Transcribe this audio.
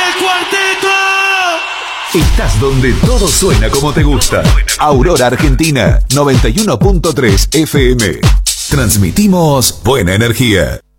Estás donde todo suena como te gusta. Aurora Argentina 91.3 FM. Transmitimos buena energía.